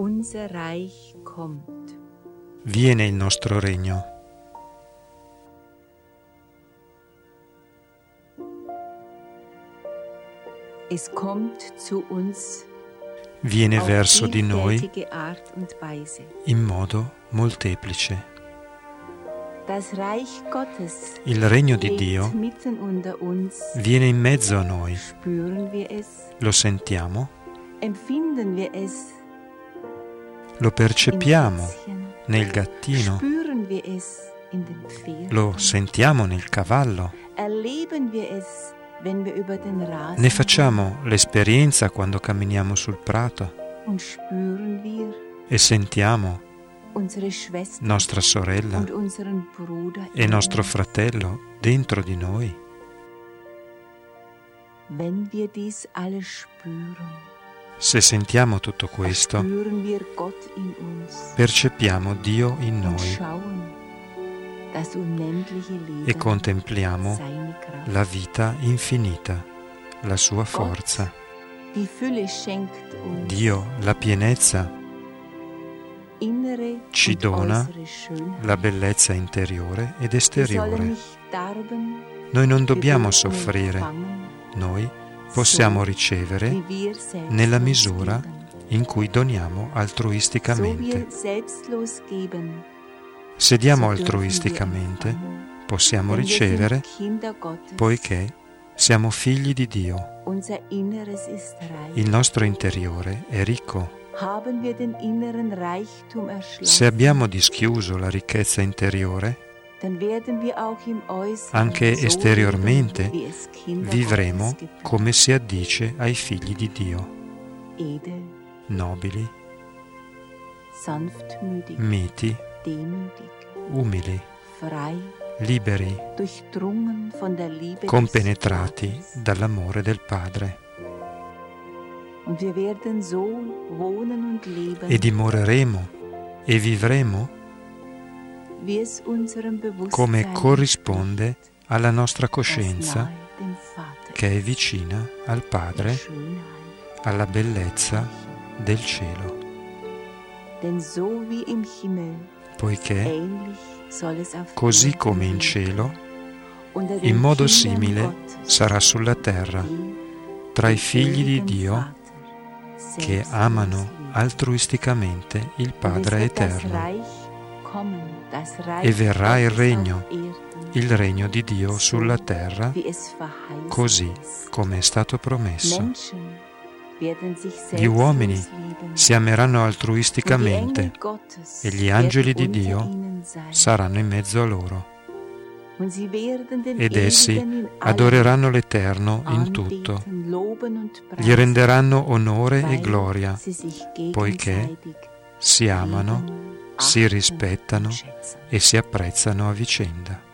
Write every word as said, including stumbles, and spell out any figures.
Unser Reich kommt. Viene il nostro regno. Es kommt zu uns Viene auf verso di noi vielfältige Art und Weise. in modo molteplice. Das Reich Gottes Il regno di lebt Dio mitten unter uns. viene in mezzo a noi. Spüren wir es? Lo sentiamo? Empfinden wir es Lo im percepiamo Kätzchen? nel gattino? Spüren wir es in dem Pferd? Lo sentiamo nel cavallo? Erleben wir es, wenn wir über den Rasen Ne facciamo l'esperienza quando camminiamo sul prato und spüren wir e sentiamo unsere Schwester nostra sorella und unseren Bruder e in nostro uns. fratello dentro di noi. Wenn wir dies alles spüren, Se sentiamo tutto questo, spüren wir Gott in uns percepiamo Dio in und noi schauen das unendliche Leben, e contempliamo seine Kraft. la vita infinita, la sua forza. Die Fülle schenkt uns Dio, la pienezza, innere ci und dona äußere Schönheit. la bellezza interiore ed Wir sollen esteriore. nicht darben, Noi non wir dobbiamo dürfen soffrire, empfangen, noi possiamo ricevere wie wir selbstlos nella misura geben. in cui doniamo So altruisticamente. wir selbstlos geben, Se diamo so dürfen wir altruisticamente, empfangen. possiamo Denn wir sind ricevere Kinder Gottes. poiché siamo figli di Dio. Unser Inneres ist reich. Il nostro interiore è ricco. Haben wir den inneren Reichtum erschlossen, Se abbiamo dischiuso la ricchezza interiore, dann werden wir auch im Äußeren anche so esteriormente leben, wie es Kinder vivremo Gottes gebührt. come si addice ai figli di Dio, Edel, nobili, sanftmütig, miti, demütig, umili, frei, liberi, durchdrungen von der Liebe compenetrati des Vaters. dall'amore del Padre. Und wir werden so wohnen und leben, E dimoreremo e vivremo wie es unserem Bewusstsein come corrisponde alla nostra das coscienza nahe dem Vater che è ist, vicina al der Padre, Schönheit. alla bellezza del cielo, Denn so wie im Himmel, poiché ähnlich soll es auf così Erden come in sein. cielo, Unter den in modo Kindern simile Gottes, sarà sulla terra, die tra i den figli di ewigen Dio Vater che selbstlos amano lieben. altruisticamente il Und es Padre wird das eterno. Reich kommen, das Reich E verrà il Gottes regno, auf Erden, il regno di Dio sulla terra, wie es verheißen così ist. come è stato promesso. Menschen werden sich Gli uomini selbstlos lieben. si ameranno Und die altruisticamente Engel Gottes e gli angeli di werden unter Dio ihnen sein. saranno in mezzo a loro Und sie werden den ed essi Ewigen in allem adoreranno l'Eterno in tutto, anbeten, loben und gli preisen, renderanno onore e weil gloria, sie sich poiché gegenseitig si amano, lieben, si achten rispettano und schätzen. e si apprezzano a vicenda.